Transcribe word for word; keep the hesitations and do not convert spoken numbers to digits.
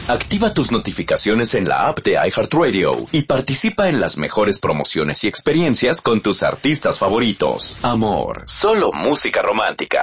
Activa tus notificaciones en la app de iHeartRadio y participa en las mejores promociones y experiencias con tus artistas favoritos. Amor, solo música romántica.